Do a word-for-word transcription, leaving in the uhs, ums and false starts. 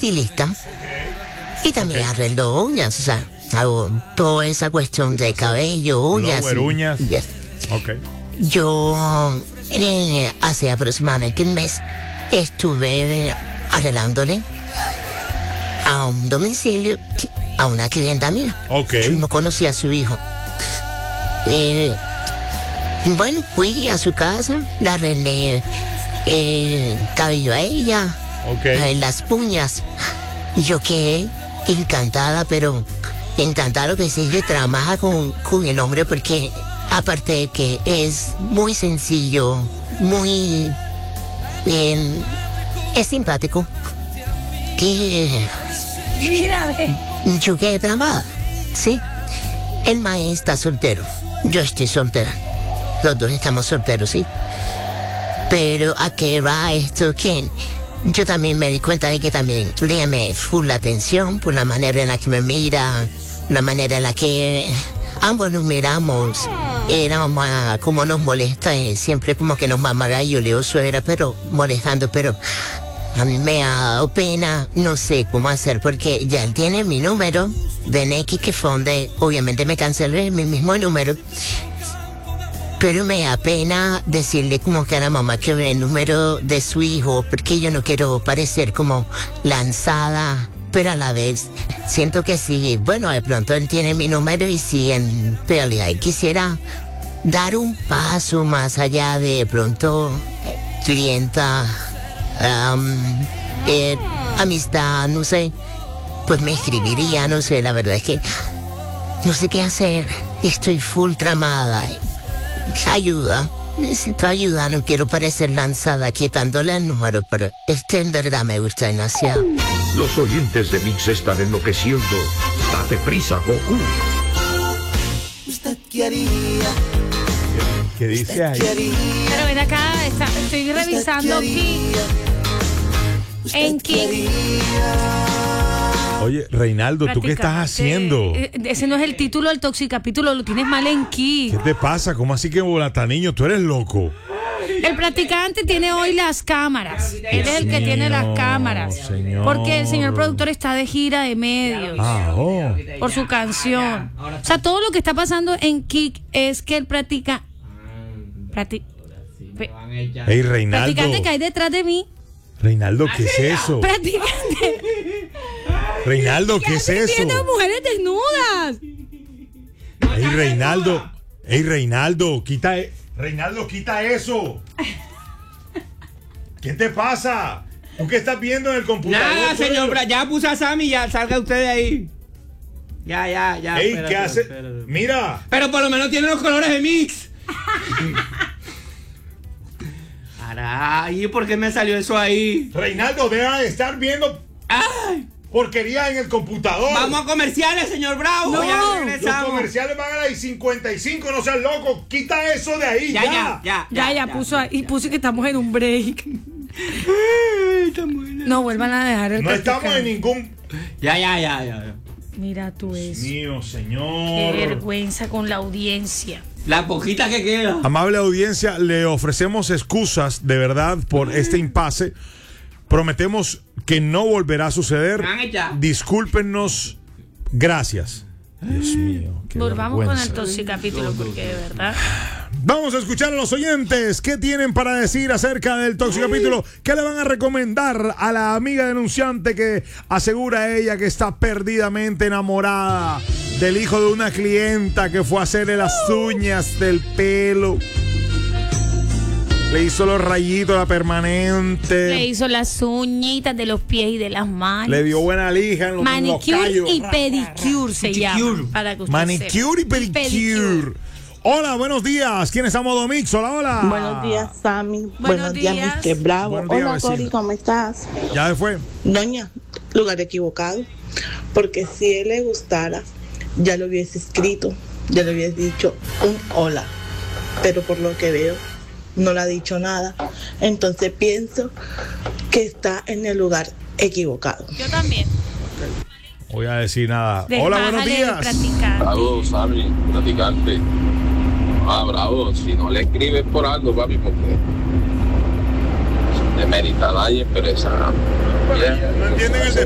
estilista y también okay. arreglo uñas, o sea, hago toda esa cuestión de cabello, uñas. Blower, uñas. Yes. Okay. Yo eh, hace aproximadamente un mes estuve arreglándole a un domicilio a una clienta mía. Okay. Yo no conocía a su hijo. Eh, bueno, fui a su casa, la arreglé el cabello a ella, okay. eh, las uñas. Yo quedé encantada, pero encantada que se trabaja con, con el hombre porque aparte de que es muy sencillo, muy eh, es simpático. Que Mira, ve. Yo quedé tramada, ¿sí? El maestro está soltero, yo estoy soltera. Los dos estamos solteros, ¿sí? Pero ¿a qué va esto? ¿Quién? Yo también me di cuenta de que también le llamé full la atención por la manera en la que me mira, la manera en la que ambos nos miramos. Era más como nos molesta, eh, siempre como que nos mamaga y yo leo suegra, pero molestando, pero a mí me ha dado pena, no sé cómo hacer, porque ya él tiene mi número de Neki, que fue donde obviamente me cancelé mi mismo número. Pero me da pena decirle como que a la mamá que ve el número de su hijo, porque yo no quiero parecer como lanzada, pero a la vez siento que sí, bueno, de pronto él tiene mi número y sí, en realidad quisiera dar un paso más allá de, de pronto clienta, um, eh, amistad, no sé, pues me escribiría, no sé, la verdad es que no sé qué hacer, estoy full tramada. Ayuda, necesito ayuda, no quiero parecer lanzada quitándole el número, pero este en verdad me gusta demasiado. Los oyentes de Mix están enloqueciendo. Date prisa, Goku. ¿Usted qué haría? ¿Qué dice ahí? Pero ven acá, está, estoy revisando aquí. En Kik. Oye, Reinaldo, ¿tú qué estás haciendo? Ese no es el título del Toxicapítulo, lo tienes mal en Kik. ¿Qué te pasa? ¿Cómo así que volata, niño? ¿Tú eres loco? El practicante tiene hoy las cámaras. Él es el que tiene las cámaras. Señor. Porque el señor productor está de gira de medios. Ah, oh. Por su canción. O sea, todo lo que está pasando en Kik es que el practica... Practi... Ey, Reinaldo. Practicante que hay detrás de mí. Reinaldo, ¿qué es eso? Practicante. Reinaldo, ¿qué es eso? Viendo mujeres desnudas. Ey, Reinaldo. Ey, Reinaldo, quita... E- Reinaldo, quita eso. ¿Qué te pasa? ¿Tú qué estás viendo en el computador? Nada, señor, Bra- ya puse a Sammy, ya salga usted de ahí. Ya, ya, ya. Ey, espérate, ¿qué hace? espérate. Mira. Pero por lo menos tiene los colores de Mix. Caray, ¿por qué me salió eso ahí? Reinaldo, deja de estar viendo Ay, porquería en el computador. vamos a comerciales, señor Bravo. No. Ya Los regresamos. comerciales van a las cincuenta y cinco, no seas loco. Quita eso de ahí, Ya, ya. ya, ya. Ya, ya, puso ahí, y puso que estamos en un break. No vuelvan a dejar el No estamos en practicante. ningún... Ya, ya, ya, ya. Mira tú eso. Mío, Qué señor. vergüenza con la audiencia. La poquita que queda. Amable audiencia, le ofrecemos excusas de verdad por este impasse. Prometemos que no volverá a suceder. Van ya. Discúlpenos. Gracias. Dios mío. Qué Volvamos con el vergüenza. Toxicapítulo porque de verdad. Vamos a escuchar a los oyentes. ¿Qué tienen para decir acerca del Toxicapítulo? ¿Qué le van a recomendar a la amiga denunciante que asegura a ella que está perdidamente enamorada del hijo de una clienta que fue a hacerle las uñas del pelo? Le hizo los rayitos, la permanente. Le hizo las uñitas de los pies y de las manos. Le dio buena lija en los, en los Manicure callos. y pedicure se llama. Para que usted Manicure y sepa. pedicure. Pedicure. Hola, buenos días. ¿Quién está a modo mix? Hola, hola. Buenos días, Sammy. Buenos Buenos, días, días. mister Bravo. Buenos días, Hola, vecina. Cori, ¿cómo estás? Ya se fue. Doña, lugar equivocado. Porque si él le gustara, ya lo hubiese escrito, ya le hubiese dicho un hola. Pero por lo que veo, no le ha dicho nada. Entonces pienso que está en el lugar equivocado. Yo también. Voy a decir nada. Hola, buenos Bájale el días. practicante. Bravo, Sammy, practicante. Ah, bravo, si no le escribes por algo, papi, porque de meritar nadie, pero esa... No entienden el